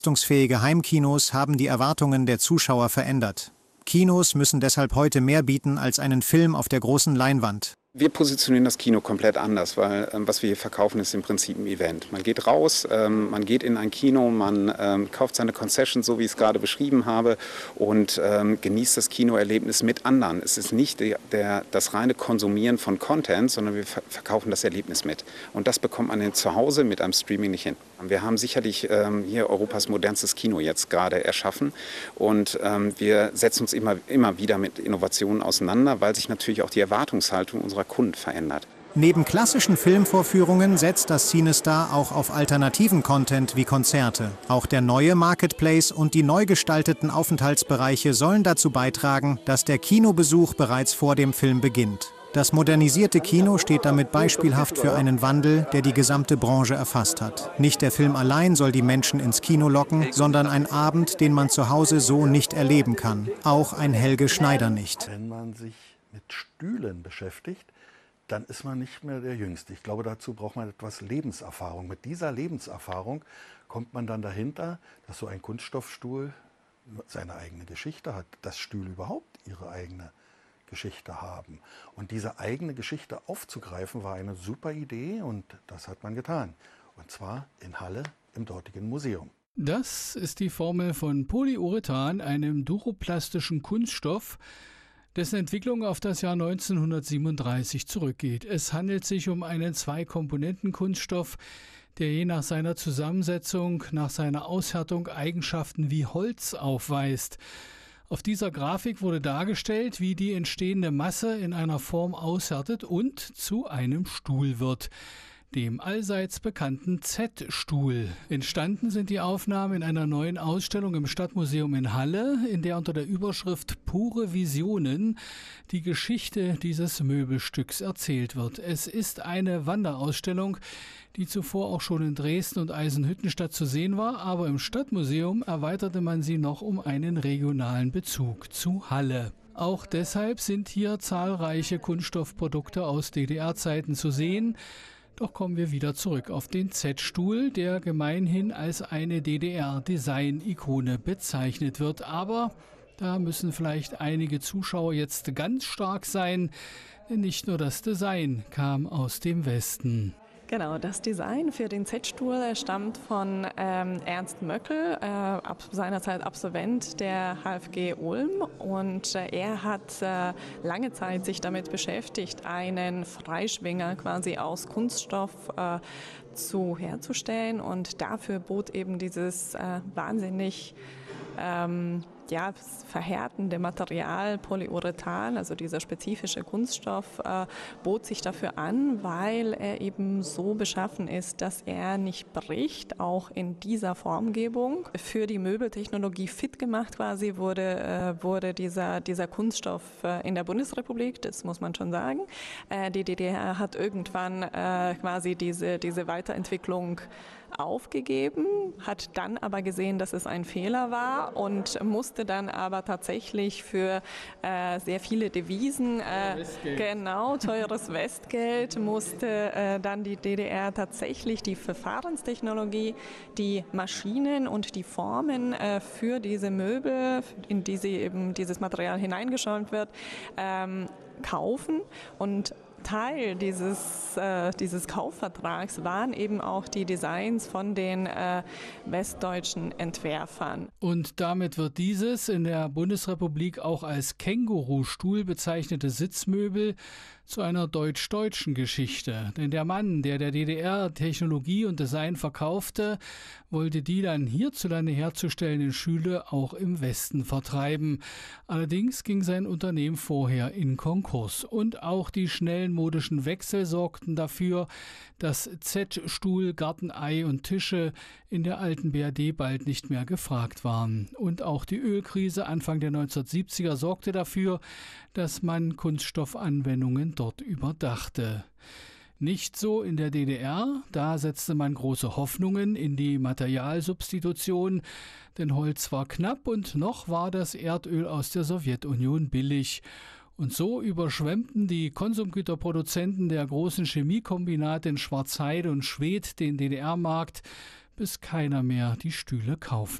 Leistungsfähige Heimkinos haben die Erwartungen der Zuschauer verändert. Kinos müssen deshalb heute mehr bieten als einen Film auf der großen Leinwand. Wir positionieren das Kino komplett anders, weil was wir hier verkaufen, ist im Prinzip ein Event. Man geht raus, man geht in ein Kino, man kauft seine Concessions, so wie ich es gerade beschrieben habe, und genießt das Kinoerlebnis mit anderen. Es ist nicht das reine Konsumieren von Content, sondern wir verkaufen das Erlebnis mit. Und das bekommt man zu Hause mit einem Streaming nicht hin. Wir haben sicherlich hier Europas modernstes Kino jetzt gerade erschaffen und wir setzen uns immer wieder mit Innovationen auseinander, weil sich natürlich auch die Erwartungshaltung unserer Kunden verändert. Neben klassischen Filmvorführungen setzt das CineStar auch auf alternativen Content wie Konzerte. Auch der neue Marketplace und die neu gestalteten Aufenthaltsbereiche sollen dazu beitragen, dass der Kinobesuch bereits vor dem Film beginnt. Das modernisierte Kino steht damit beispielhaft für einen Wandel, der die gesamte Branche erfasst hat. Nicht der Film allein soll die Menschen ins Kino locken, sondern ein Abend, den man zu Hause so nicht erleben kann. Auch ein Helge Schneider nicht. Wenn man sich mit Stühlen beschäftigt, dann ist man nicht mehr der Jüngste. Ich glaube, dazu braucht man etwas Lebenserfahrung. Mit dieser Lebenserfahrung kommt man dann dahinter, dass so ein Kunststoffstuhl seine eigene Geschichte hat, dass Stühle überhaupt ihre eigene Geschichte haben. Und diese eigene Geschichte aufzugreifen, war eine super Idee und das hat man getan. Und zwar in Halle im dortigen Museum. Das ist die Formel von Polyurethan, einem duroplastischen Kunststoff, dessen Entwicklung auf das Jahr 1937 zurückgeht. Es handelt sich um einen Zwei-Komponenten-Kunststoff, der je nach seiner Zusammensetzung, nach seiner Aushärtung Eigenschaften wie Holz aufweist. Auf dieser Grafik wurde dargestellt, wie die entstehende Masse in einer Form aushärtet und zu einem Stuhl wird, dem allseits bekannten Z-Stuhl. Entstanden sind die Aufnahmen in einer neuen Ausstellung im Stadtmuseum in Halle, in der unter der Überschrift Pure Visionen die Geschichte dieses Möbelstücks erzählt wird. Es ist eine Wanderausstellung, die zuvor auch schon in Dresden und Eisenhüttenstadt zu sehen war, aber im Stadtmuseum erweiterte man sie noch um einen regionalen Bezug zu Halle. Auch deshalb sind hier zahlreiche Kunststoffprodukte aus DDR-Zeiten zu sehen. Doch kommen wir wieder zurück auf den Z-Stuhl, der gemeinhin als eine DDR-Design-Ikone bezeichnet wird. Aber da müssen vielleicht einige Zuschauer jetzt ganz stark sein, denn nicht nur das Design kam aus dem Westen. Genau, das Design für den Z-Stuhl stammt von Ernst Möckel, seinerzeit Absolvent der HFG Ulm, und er hat lange Zeit sich damit beschäftigt, einen Freischwinger quasi aus Kunststoff herzustellen, und dafür bot eben dieses wahnsinnig verhärtende Material Polyurethan, also dieser spezifische Kunststoff, bot sich dafür an, weil er eben so beschaffen ist, dass er nicht bricht, auch in dieser Formgebung. Für die Möbeltechnologie fit gemacht quasi wurde dieser Kunststoff in der Bundesrepublik, das muss man schon sagen. Die DDR hat irgendwann quasi diese Weiterentwicklung aufgegeben, hat dann aber gesehen, dass es ein Fehler war und musste dann aber tatsächlich für sehr viele Devisen, teures Westgeld, musste dann die DDR tatsächlich die Verfahrenstechnologie, die Maschinen und die Formen für diese Möbel, in die sie eben dieses Material hineingeschäumt wird, kaufen. Und Teil dieses Kaufvertrags waren eben auch die Designs von den westdeutschen Entwerfern. Und damit wird dieses in der Bundesrepublik auch als Kängurustuhl bezeichnete Sitzmöbel zu einer deutsch-deutschen Geschichte. Denn der Mann, der DDR Technologie und Design verkaufte, wollte die dann hierzulande herzustellenden Stühle auch im Westen vertreiben. Allerdings ging sein Unternehmen vorher in Konkurs. Und auch die schnellen modischen Wechsel sorgten dafür, dass Z-Stuhl, Gartenei und Tische in der alten BRD bald nicht mehr gefragt waren. Und auch die Ölkrise Anfang der 1970er sorgte dafür, dass man Kunststoffanwendungen dort überdachte. Nicht so in der DDR, da setzte man große Hoffnungen in die Materialsubstitution, denn Holz war knapp und noch war das Erdöl aus der Sowjetunion billig. Und so überschwemmten die Konsumgüterproduzenten der großen Chemiekombinate in Schwarzheide und Schwedt den DDR-Markt, es keiner mehr die Stühle kaufen.